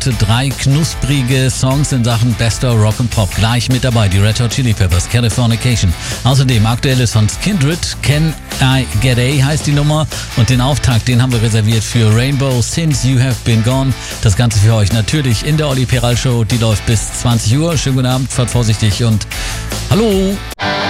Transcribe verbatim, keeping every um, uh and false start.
heute drei knusprige Songs in Sachen Bester Rock and Pop. Gleich mit dabei die Red Hot Chili Peppers, Californication. Außerdem aktuelles von Skindred, Can I Get A heißt die Nummer. Und den Auftakt, den haben wir reserviert für Rainbow, Since You Have Been Gone. Das Ganze für euch natürlich in der Olli Peral Show. Die läuft bis zwanzig Uhr. Schönen guten Abend, fahrt vorsichtig und hallo!